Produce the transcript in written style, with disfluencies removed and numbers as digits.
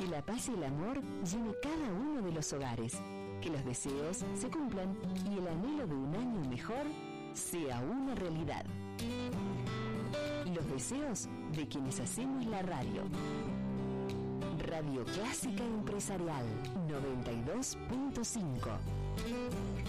Que la paz y el amor llene cada uno de los hogares. Que los deseos se cumplan y el anhelo de un año mejor sea una realidad. Los deseos de quienes hacemos la radio. Radio Clásica Empresarial 92.5.